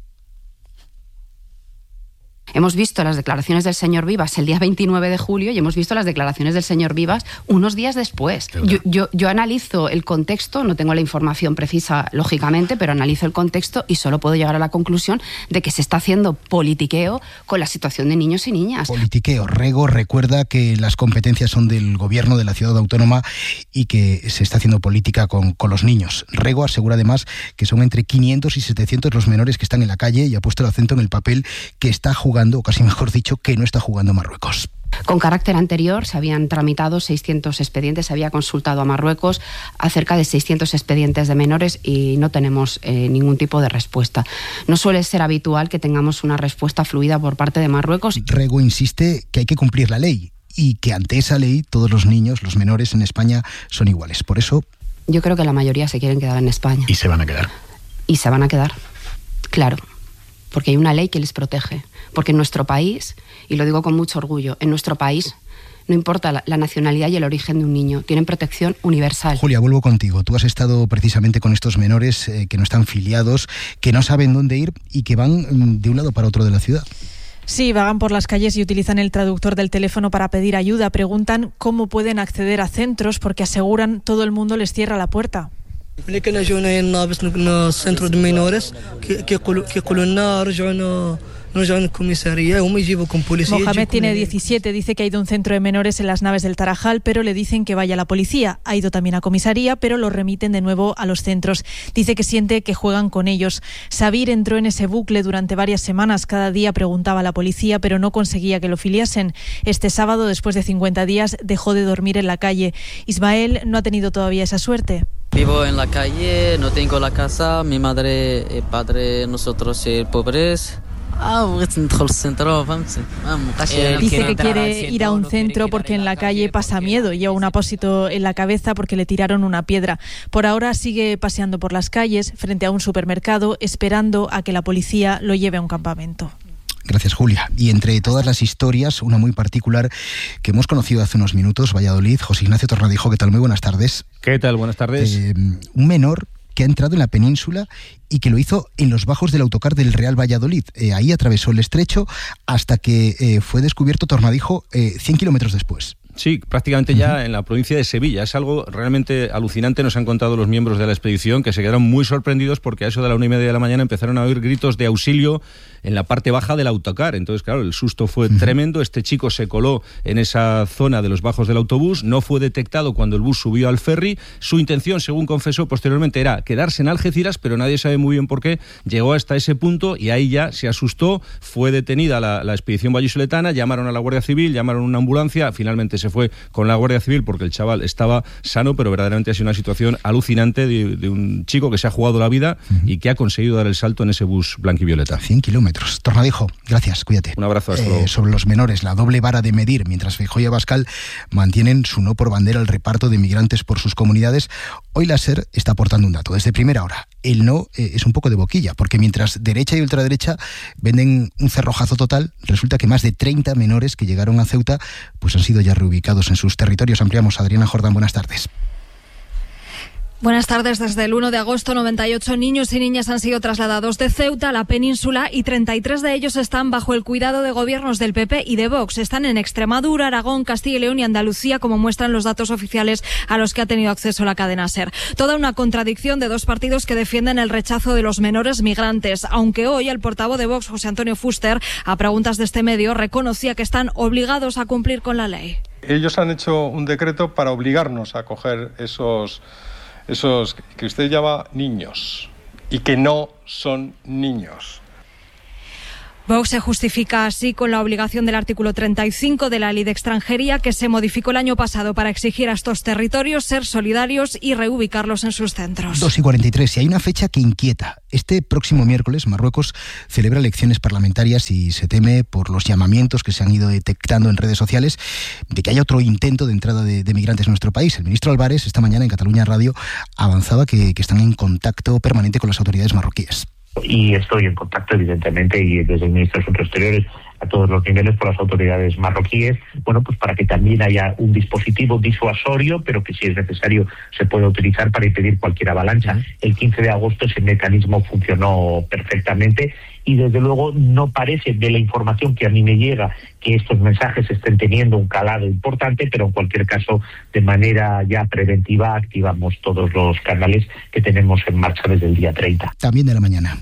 Hemos visto las declaraciones del señor Vivas el día 29 de julio y hemos visto las declaraciones del señor Vivas unos días después. Yo analizo el contexto, no tengo la información precisa, lógicamente, pero analizo el contexto y solo puedo llegar a la conclusión de que se está haciendo politiqueo con la situación de niños y niñas. Politiqueo. Rego recuerda que las competencias son del gobierno de la ciudad autónoma y que se está haciendo política con los niños. Rego asegura además que son entre 500 y 700 los menores que están en la calle y ha puesto el acento en el papel que está jugando, o casi mejor dicho, que no está jugando Marruecos. Con carácter anterior se habían tramitado 600 expedientes, se había consultado a Marruecos acerca de 600 expedientes de menores y no tenemos ningún tipo de respuesta. No suele ser habitual que tengamos una respuesta fluida por parte de Marruecos. Rego insiste que hay que cumplir la ley y que ante esa ley todos los niños, los menores en España son iguales. Por eso... Yo creo que la mayoría se quieren quedar en España. ¿Y se van a quedar? Y se van a quedar, claro. Porque hay una ley que les protege. Porque en nuestro país, y lo digo con mucho orgullo, en nuestro país no importa la nacionalidad y el origen de un niño, tienen protección universal. Julia, vuelvo contigo. Tú has estado precisamente con estos menores que no están filiados, que no saben dónde ir y que van de un lado para otro de la ciudad. Sí, vagan por las calles y utilizan el traductor del teléfono para pedir ayuda. Preguntan cómo pueden acceder a centros porque aseguran todo el mundo les cierra la puerta. كنا جونا هنا باش السنتر دو مينوريس كيقولوا لنا رجعوا الcomisaría هم يجيبوكم policía. Mohamed tiene 17, dice que ha ido a un centro de menores en las naves del Tarajal, pero le dicen que vaya a la policía. Ha ido también a comisaría, pero lo remiten de nuevo a los centros. Dice que siente que juegan con ellos. Sabir entró en ese bucle durante varias semanas. Cada día preguntaba a la policía, pero no conseguía que lo filiasen. Este sábado, después de 50 días, dejó de dormir en la calle. Ismael no ha tenido todavía esa suerte. Vivo en la calle, no tengo la casa, mi madre y padre, nosotros pobres. Dice que quiere ir a un centro porque en la calle pasa miedo. Lleva un apósito en la cabeza porque le tiraron una piedra. Por ahora sigue paseando por las calles frente a un supermercado esperando a que la policía lo lleve a un campamento. Gracias, Julia. Y entre todas las historias, una muy particular que hemos conocido hace unos minutos, Valladolid. José Ignacio Tornadijo, ¿qué tal? Muy buenas tardes. ¿Qué tal? Buenas tardes. Un menor que ha entrado en la península y que lo hizo en los bajos del autocar del Real Valladolid. Ahí atravesó el estrecho hasta que fue descubierto, Tornadijo, 100 kilómetros después. Sí, prácticamente ya en la provincia de Sevilla. Es algo realmente alucinante, nos han contado los miembros de la expedición, que se quedaron muy sorprendidos porque a eso de la 1:30 de la mañana empezaron a oír gritos de auxilio en la parte baja del autocar. Entonces, claro, el susto fue tremendo. Este chico se coló en esa zona de los bajos del autobús, no fue detectado cuando el bus subió al ferry. Su intención, según confesó posteriormente, era quedarse en Algeciras, pero nadie sabe muy bien por qué. Llegó hasta ese punto y ahí ya se asustó. Fue detenida la expedición vallisoletana, llamaron a la Guardia Civil, llamaron a una ambulancia, finalmente se se fue con la Guardia Civil porque el chaval estaba sano, pero verdaderamente ha sido una situación alucinante de un chico que se ha jugado la vida y que ha conseguido dar el salto en ese bus blanquivioleta. 100 kilómetros. Tornadijo, gracias, cuídate. Un abrazo, hasta luego. Sobre los menores, la doble vara de medir, mientras Feijóo y Abascal mantienen su no por bandera al reparto de migrantes por sus comunidades. Hoy la SER está aportando un dato. Desde primera hora, el no es un poco de boquilla, porque mientras derecha y ultraderecha venden un cerrojazo total, resulta que más de 30 menores que llegaron a Ceuta pues han sido ya reubicados en sus territorios. Ampliamos. Adriana Jordán, buenas tardes. Buenas tardes. Desde el 1 de agosto, 98 niños y niñas han sido trasladados de Ceuta a la península y 33 de ellos están bajo el cuidado de gobiernos del PP y de Vox. Están en Extremadura, Aragón, Castilla y León y Andalucía, como muestran los datos oficiales a los que ha tenido acceso la cadena SER. Toda una contradicción de dos partidos que defienden el rechazo de los menores migrantes, aunque hoy el portavoz de Vox, José Antonio Fuster, a preguntas de este medio, reconocía que están obligados a cumplir con la ley. Ellos han hecho un decreto para obligarnos a acoger esos que usted llama niños y que no son niños. Vox se justifica así con la obligación del artículo 35 de la Ley de Extranjería, que se modificó el año pasado para exigir a estos territorios ser solidarios y reubicarlos en sus centros. 2:43, y hay una fecha que inquieta. Este próximo miércoles Marruecos celebra elecciones parlamentarias y se teme, por los llamamientos que se han ido detectando en redes sociales, de que haya otro intento de entrada de migrantes en nuestro país. El ministro Álvarez esta mañana en Cataluña Radio avanzaba que están en contacto permanente con las autoridades marroquíes. Y estoy en contacto, evidentemente, y desde el Ministerio de Asuntos Exteriores a todos los niveles por las autoridades marroquíes, bueno, pues para que también haya un dispositivo disuasorio, pero que si es necesario se pueda utilizar para impedir cualquier avalancha. El 15 de agosto ese mecanismo funcionó perfectamente y desde luego no parece, de la información que a mí me llega, que estos mensajes estén teniendo un calado importante, pero en cualquier caso, de manera ya preventiva, activamos todos los canales que tenemos en marcha desde el día 30. También de la mañana.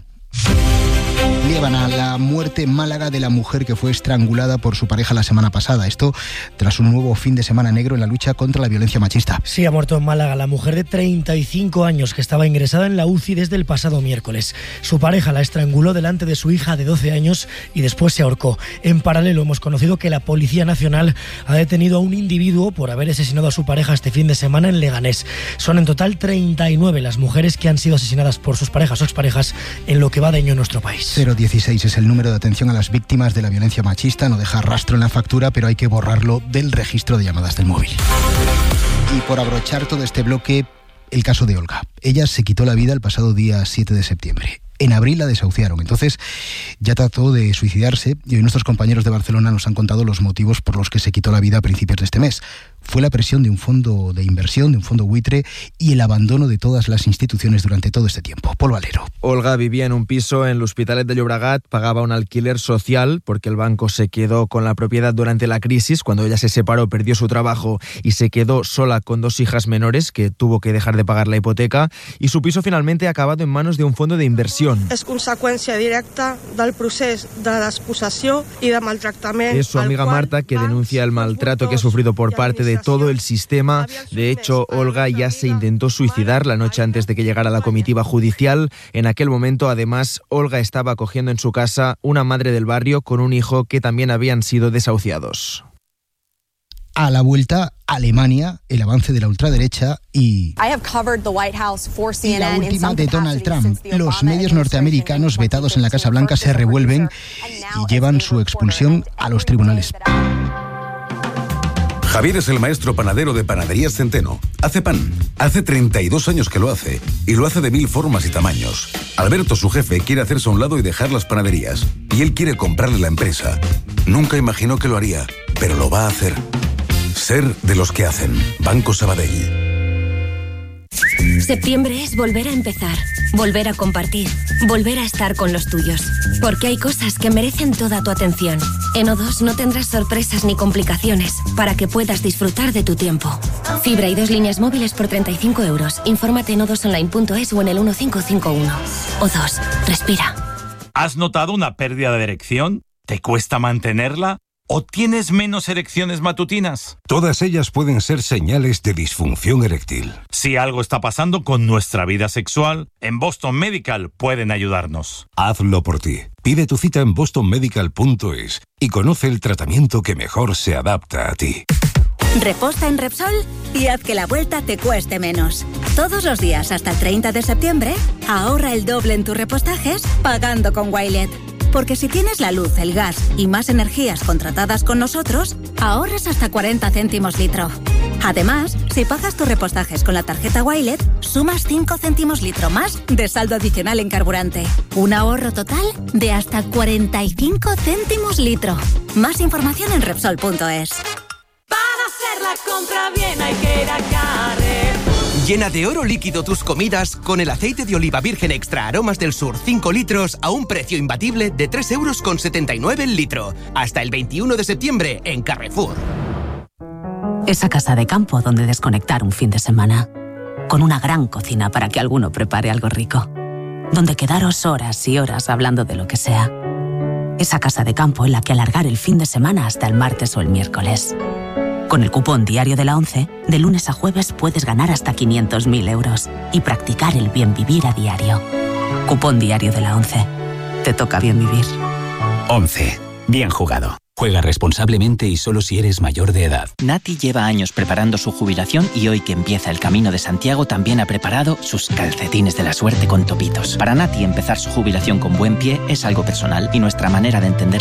Líbana, la muerte en Málaga de la mujer que fue estrangulada por su pareja la semana pasada. Esto tras un nuevo fin de semana negro en la lucha contra la violencia machista. Sí, ha muerto en Málaga la mujer de 35 años que estaba ingresada en la UCI desde el pasado miércoles. Su pareja la estranguló delante de su hija de 12 años y después se ahorcó. En paralelo hemos conocido que la Policía Nacional ha detenido a un individuo por haber asesinado a su pareja este fin de semana en Leganés. Son en total 39 las mujeres que han sido asesinadas por sus parejas o exparejas en lo que va de año en nuestro país. 016 es el número de atención a las víctimas de la violencia machista. No deja rastro en la factura, pero hay que borrarlo del registro de llamadas del móvil. Y por abrochar todo este bloque, el caso de Olga. Ella se quitó la vida el pasado día 7 de septiembre. En abril la desahuciaron, entonces ya trató de suicidarse y hoy nuestros compañeros de Barcelona nos han contado los motivos por los que se quitó la vida a principios de este mes. Fue la presión de un fondo de inversión, de un fondo buitre y el abandono de todas las instituciones durante todo este tiempo. Pol Valero. Olga vivía en un piso en l'Hospitalet de Llobregat, pagaba un alquiler social porque el banco se quedó con la propiedad durante la crisis. Cuando ella se separó, perdió su trabajo y se quedó sola con 2 hijas menores que tuvo que dejar de pagar la hipoteca, y su piso finalmente ha acabado en manos de un fondo de inversión. És conseqüència directa del procés de despossessió i de maltractament. Es su amiga Marta que denuncia el maltrato que ha sufrido por parte de todo el sistema. De hecho, Olga ya se intentó suicidar la noche antes de que llegara la comitiva judicial. En aquel momento, además, Olga estaba acogiendo en su casa una madre del barrio con un hijo que también habían sido desahuciados. A la vuelta, Alemania, el avance de la ultraderecha y la última de Donald Trump. Los medios norteamericanos vetados en la Casa Blanca se revuelven y llevan su expulsión a los tribunales. Javier es el maestro panadero de Panaderías Centeno. Hace pan. Hace 32 años que lo hace. Y lo hace de 1000 formas y tamaños. Alberto, su jefe, quiere hacerse a un lado y dejar las panaderías. Y él quiere comprarle la empresa. Nunca imaginó que lo haría, pero lo va a hacer. Ser de los que hacen. Banco Sabadell. Septiembre es volver a empezar, volver a compartir, volver a estar con los tuyos. Porque hay cosas que merecen toda tu atención. En O2 no tendrás sorpresas ni complicaciones para que puedas disfrutar de tu tiempo. Fibra y 2 líneas móviles por 35 euros. Infórmate en o2online.es o en el 1551. O2, respira. ¿Has notado una pérdida de erección? ¿Te cuesta mantenerla? ¿O tienes menos erecciones matutinas? Todas ellas pueden ser señales de disfunción eréctil. Si algo está pasando con nuestra vida sexual, en Boston Medical pueden ayudarnos. Hazlo por ti. Pide tu cita en bostonmedical.es y conoce el tratamiento que mejor se adapta a ti. Reposta en Repsol y haz que la vuelta te cueste menos. Todos los días hasta el 30 de septiembre, ahorra el doble en tus repostajes pagando con Wilet. Porque si tienes la luz, el gas y más energías contratadas con nosotros, ahorras hasta 40 céntimos litro. Además, si pagas tus repostajes con la tarjeta Wilet, sumas 5 céntimos litro más de saldo adicional en carburante. Un ahorro total de hasta 45 céntimos litro. Más información en Repsol.es. Para hacer la compra bien hay que ir a Carrefour. Llena de oro líquido tus comidas con el aceite de oliva virgen extra Aromas del Sur 5 litros a un precio imbatible de 3,79 € el litro. Hasta el 21 de septiembre en Carrefour. Esa casa de campo donde desconectar un fin de semana. Con una gran cocina para que alguno prepare algo rico. Donde quedaros horas y horas hablando de lo que sea. Esa casa de campo en la que alargar el fin de semana hasta el martes o el miércoles. Con el cupón diario de la ONCE, de lunes a jueves puedes ganar hasta 500.000 euros y practicar el bien vivir a diario. Cupón diario de la ONCE. Te toca bien vivir. 11. Bien jugado. Juega responsablemente y solo si eres mayor de edad. Nati lleva años preparando su jubilación y hoy que empieza el Camino de Santiago también ha preparado sus calcetines de la suerte con topitos. Para Nati empezar su jubilación con buen pie es algo personal y nuestra manera de entender